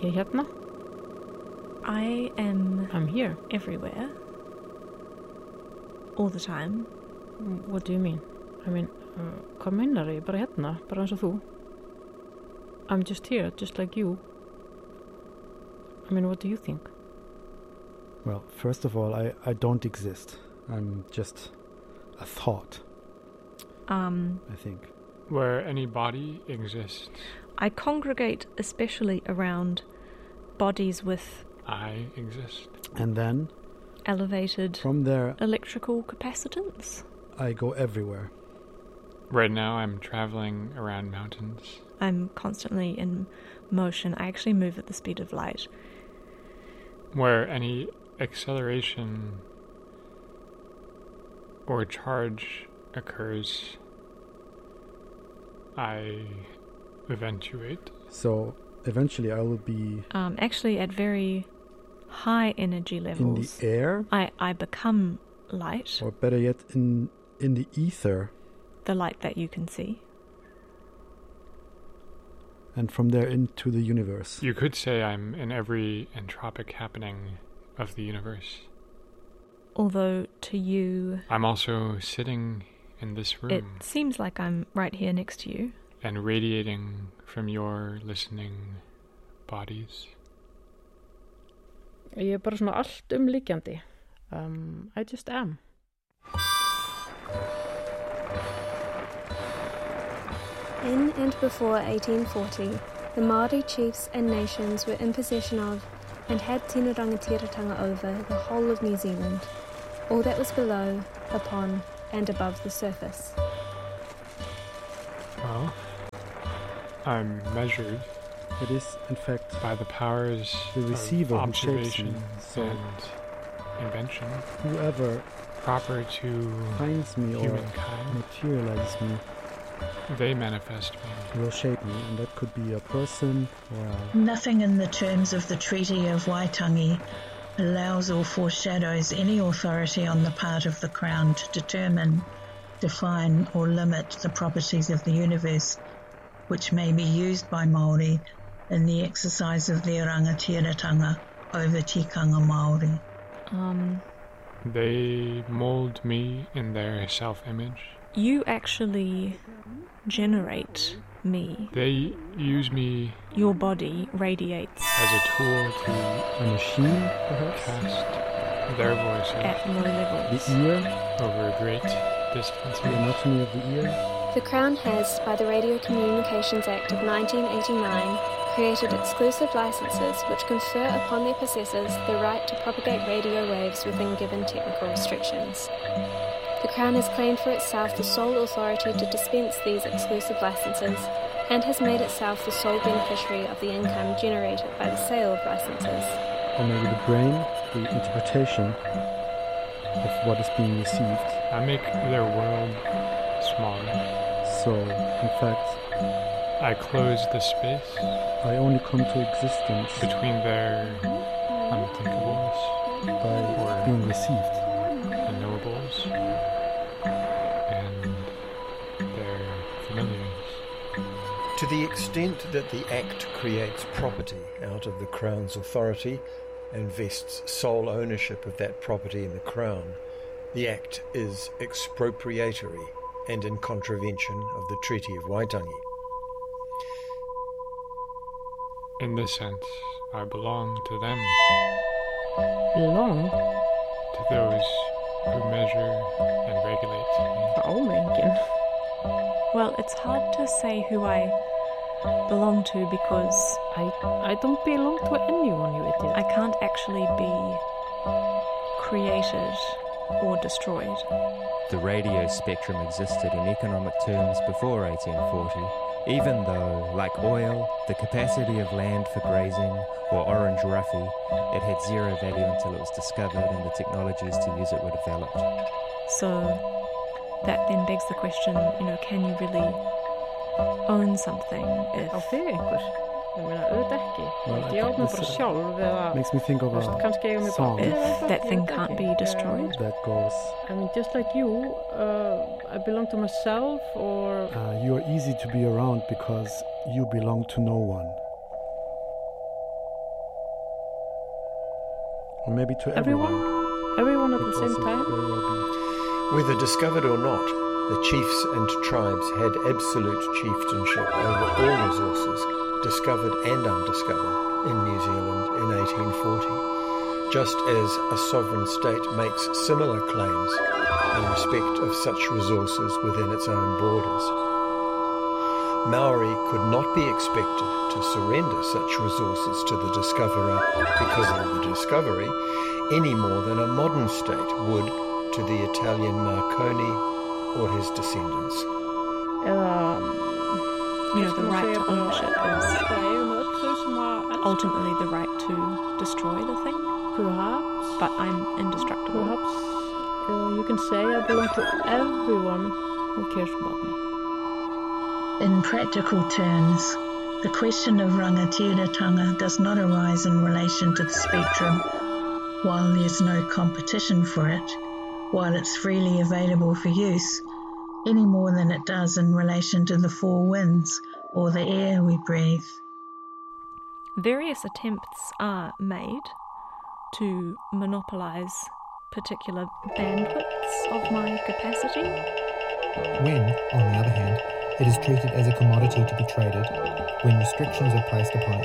Ég hérna. I'm here. Everywhere. All the time. What do you mean? Hvað meinar ég? Bara hérna, bara eins og þú. I'm just here, just like you. What do you think? Well, first of all, I don't exist. I'm just a thought. I think. Where any body exists. I congregate especially around bodies with... I exist. And then... elevated... from there... electrical capacitance. I go everywhere. Right now I'm traveling around mountains. I'm constantly in motion. I actually move at the speed of light. Where any acceleration or charge occurs, I eventuate. So eventually I will be... actually at very high energy levels. in the air? I become light. Or better yet, in the ether. The light that you can see. And from there into the universe. You could say I'm in every entropic happening of the universe. Although to you... I'm also sitting in this room. It seems like I'm right here next to you. And radiating from your listening bodies. Ég bara svona allt umlíkjandi. I just am. In and before 1840, the Māori chiefs and nations were in possession of and had tino rangatiratanga over the whole of New Zealand, all that was below, upon and above the surface. Well, I'm measured. It is, in fact, by the powers the receiver of who shapes observation me, so and invention. Whoever proper to finds me humankind, or materializes me, they manifest me. Will shape me, and that could be a person or a... Nothing in the terms of the Treaty of Waitangi allows or foreshadows any authority on the part of the Crown to determine, define or limit the properties of the universe which may be used by Māori in the exercise of their rangatiratanga over tikanga Māori. They mold me in their self-image. You actually generate me. They use me... Your body radiates... as a tool to... a machine, perhaps? Cast their voices... at low levels. The ear? Over great distances. The anatomy of the ear? The Crown has, by the Radio Communications Act of 1989, created exclusive licenses which confer upon their possessors the right to propagate radio waves within given technical restrictions. The Crown has claimed for itself the sole authority to dispense these exclusive licenses and has made itself the sole beneficiary of the income generated by the sale of licenses. Or maybe the brain, the interpretation of what is being received. I make their world smaller. So, in fact, I close the space. I only come to existence between their unthinkables by being received. Unknowables and their familiars. To the extent that the Act creates property out of the Crown's authority and vests sole ownership of that property in the Crown, the Act is expropriatory and in contravention of the Treaty of Waitangi. In this sense, I belong to them. Belong? To those who measure and regulate me. Ámengin. Well, it's hard to say who I belong to because I don't belong to anyone, you idiot. I can't actually be created or destroyed. The radio spectrum existed in economic terms before 1840, even though, like oil, the capacity of land for grazing, or orange roughy, it had zero value until it was discovered and the technologies to use it were developed. So that then begs the question, can you really own something if... Á þig einhver? Ég meina, auðvitað ekki. Ég á mig bara sjálf eða... Makes me think of a song. If that thing can't be destroyed. That goes... just like you, I belong to myself, or... you are easy to be around because you belong to no one. Or maybe to everyone? Everyone at the same time? Whether discovered or not, the chiefs and tribes had absolute chieftainship over all resources, discovered and undiscovered, in New Zealand in 1840, just as a sovereign state makes similar claims in respect of such resources within its own borders. Maori could not be expected to surrender such resources to the discoverer because of the discovery, any more than a modern state would to the Italian Marconi or his descendants. The right to ownership is ultimately the right to destroy the thing. Perhaps. But I'm indestructible. Perhaps you can say I belong to everyone who cares about me. In practical terms, the question of rangatiratanga does not arise in relation to the spectrum, while there's no competition for it, while it's freely available for use, any more than it does in relation to the four winds or the air we breathe. Various attempts are made to monopolise particular bandwidths of my capacity. When, on the other hand, it is treated as a commodity to be traded, when restrictions are placed upon its